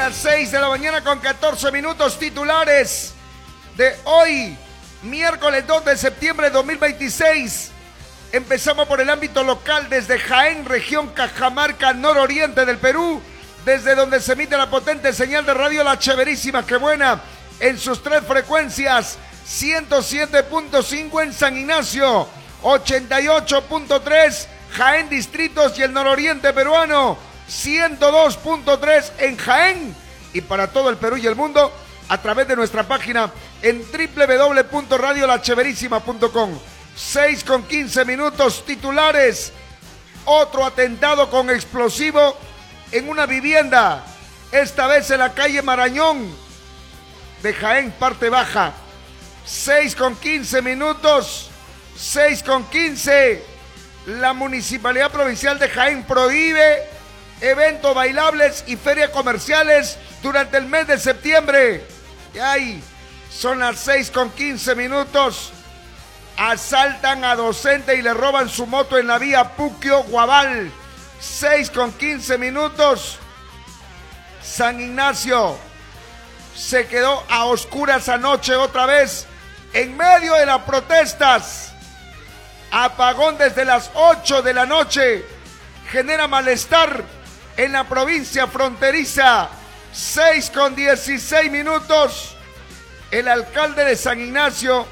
las 6 de la mañana con 14 minutos. Titulares de hoy, miércoles 2 de septiembre de 2026. Empezamos por el ámbito local desde Jaén, región Cajamarca, nororiente del Perú, desde donde se emite la potente señal de radio La Chéverísima, que buena, en sus 3 frecuencias, 107.5 en San Ignacio, 88.3 Jaén Distritos y el nororiente peruano, 102.3 en Jaén, y para todo el Perú y el mundo a través de nuestra página en www.radiolacheverísima.com. 6 con 15 minutos. Titulares: otro atentado con explosivo en una vivienda, esta vez en la calle Marañón de Jaén, parte baja. 6 con 15 minutos. 6 con 15. La Municipalidad Provincial de Jaén prohíbe eventos bailables y ferias comerciales durante el mes de septiembre. Y ahí son las 6 con 15 minutos. Asaltan a docente y le roban su moto en la vía Puquio-Guabal. 6 con 15 minutos. San Ignacio se quedó a oscuras anoche otra vez en medio de las protestas. Apagón desde las 8 de la noche genera malestar en la provincia fronteriza. 6 con 16 minutos. El alcalde de San Ignacio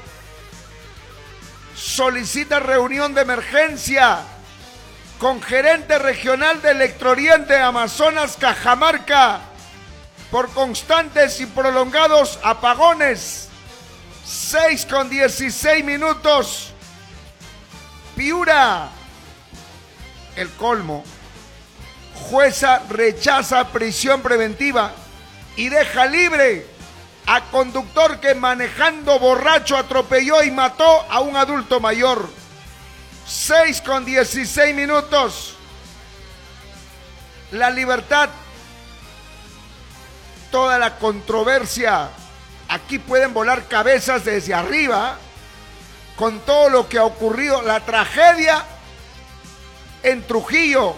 solicita reunión de emergencia con gerente regional de Electrooriente Amazonas Cajamarca por constantes y prolongados apagones. 6 con 16 minutos. Piura, el colmo. Jueza rechaza prisión preventiva y deja libre a conductor que manejando borracho atropelló y mató a un adulto mayor. 6 con 16 minutos. La Libertad, toda la controversia. Aquí pueden volar cabezas desde arriba con todo lo que ha ocurrido, la tragedia en Trujillo.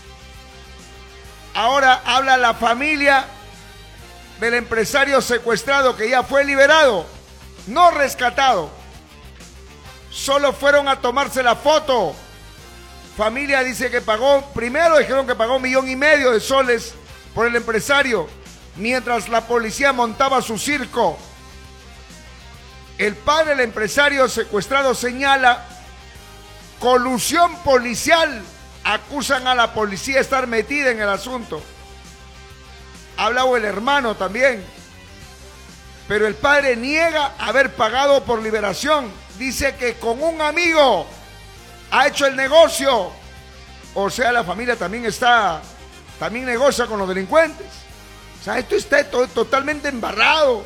Ahora habla la familia del empresario secuestrado que ya fue liberado, no rescatado. Solo fueron a tomarse la foto. Familia dice que pagó, primero dijeron que pagó 1,5 millones de soles por el empresario, mientras la policía montaba su circo. El padre del empresario secuestrado señala colusión policial. Acusan a la policía de estar metida en el asunto. Ha hablado el hermano también. Pero el padre niega haber pagado por liberación. Dice que con un amigo ha hecho el negocio. O sea, la familia también negocia con los delincuentes. O sea, esto está totalmente embarrado.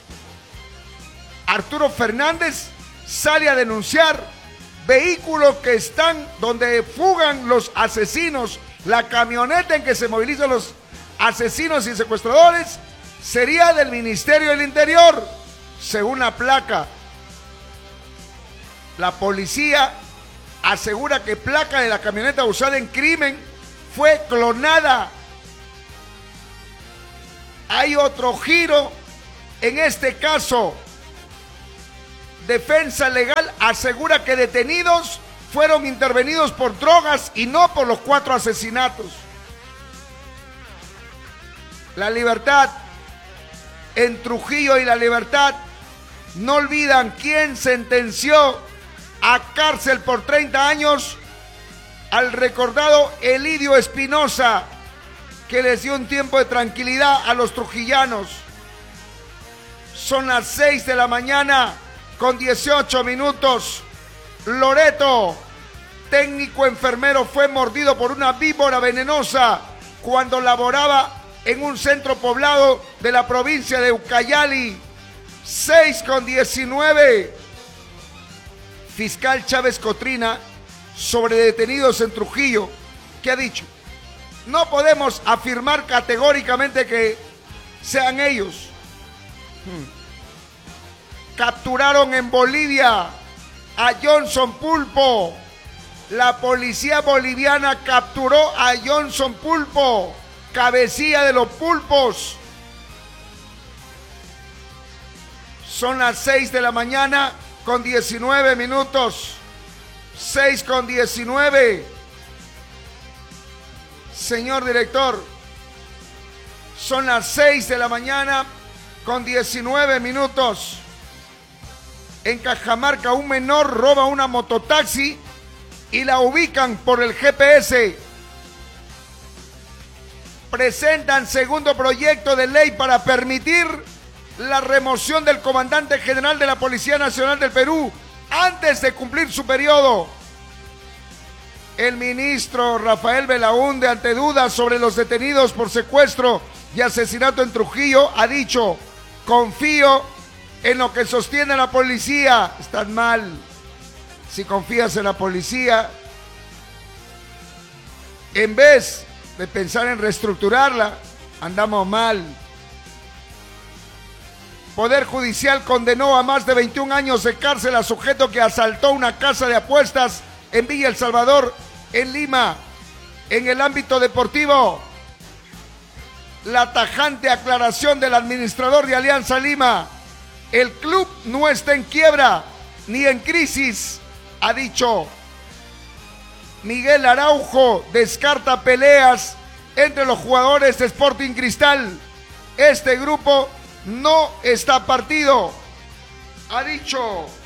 Arturo Fernández sale a denunciar vehículos que están donde fugan los asesinos. La camioneta en que se movilizan los asesinos y secuestradores sería del Ministerio del Interior, según la placa. La policía asegura que placa de la camioneta usada en crimen fue clonada. Hay otro giro en este caso. Defensa Legal asegura que detenidos fueron intervenidos por drogas y no por los 4 asesinatos. La Libertad en Trujillo y la Libertad no olvidan quién sentenció a cárcel por 30 años al recordado Elidio Espinosa, que les dio un tiempo de tranquilidad a los trujillanos. Son las 6 de la mañana con 18 minutos. Loreto, técnico enfermero, fue mordido por una víbora venenosa cuando laboraba en un centro poblado de la provincia de Ucayali. 6 con 19. Fiscal Chávez Cotrina, sobre detenidos en Trujillo, ¿qué ha dicho? No podemos afirmar categóricamente que sean ellos. Capturaron en Bolivia a Johnson Pulpo. La policía boliviana capturó a Johnson Pulpo, cabecilla de los pulpos, Son las 6 de la mañana con 19 minutos. 6 con 19. Señor director, son las 6 de la mañana con 19 minutos. En Cajamarca, un menor roba una mototaxi y la ubican por el GPS. Presentan segundo proyecto de ley para permitir la remoción del comandante general de la Policía Nacional del Perú antes de cumplir su periodo. El ministro Rafael Belaúnde, ante dudas sobre los detenidos por secuestro y asesinato en Trujillo, ha dicho: confío en lo que sostiene la policía. Están mal. Si confías en la policía, en vez de pensar en reestructurarla, andamos mal. Poder Judicial condenó a más de 21 años de cárcel a sujeto que asaltó una casa de apuestas en Villa El Salvador, en Lima. En el ámbito deportivo, la tajante aclaración del administrador de Alianza Lima: el club no está en quiebra ni en crisis, ha dicho. Miguel Araujo descarta peleas entre los jugadores de Sporting Cristal. Este grupo no está partido, ha dicho.